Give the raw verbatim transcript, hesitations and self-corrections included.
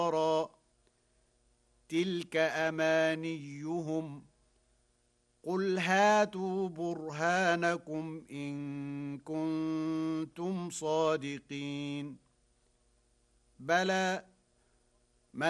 تلك أمانيهم قل هاتوا برهانكم إن كنتم صادقين بلى